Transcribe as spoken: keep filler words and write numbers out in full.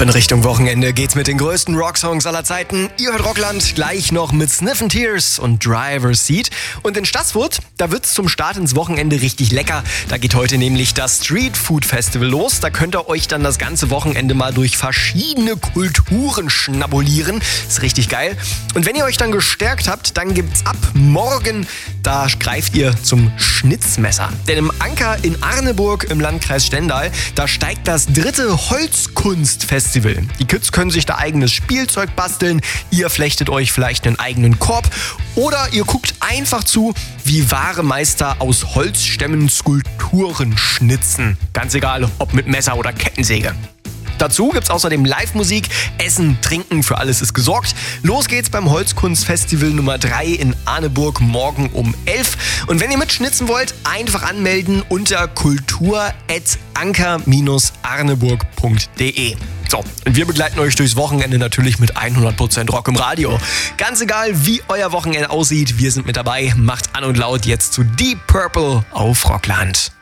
Ab in Richtung Wochenende geht's mit den größten Rocksongs aller Zeiten. Ihr hört Rockland gleich noch mit Sniffin' Tears und Driver's Seat. Und in Stassfurt, da wird's zum Start ins Wochenende richtig lecker. Da geht heute nämlich das Street Food Festival los. Da könnt ihr euch dann das ganze Wochenende mal durch verschiedene Kulturen schnabulieren. Ist richtig geil. Und wenn ihr euch dann gestärkt habt, dann gibt's ab morgen, da greift ihr zum Schnitzmesser. Denn im Anker in Arneburg im Landkreis Stendal, da steigt das dritte Holzkunstfestival. Die Kids können sich da eigenes Spielzeug basteln, ihr flechtet euch vielleicht einen eigenen Korb oder ihr guckt einfach zu, wie wahre Meister aus Holzstämmen Skulpturen schnitzen. Ganz egal, ob mit Messer oder Kettensäge. Dazu gibt's außerdem Live-Musik, Essen, Trinken, für alles ist gesorgt. Los geht's beim Holzkunstfestival Nummer drei in Arneburg morgen um elf. Und wenn ihr mitschnitzen wollt, einfach anmelden unter kultur at anker Bindestrich arneburg punkt de. So, und wir begleiten euch durchs Wochenende natürlich mit hundert Prozent Rock im Radio. Ganz egal, wie euer Wochenende aussieht, wir sind mit dabei. Macht an und laut jetzt zu Deep Purple auf Rockland.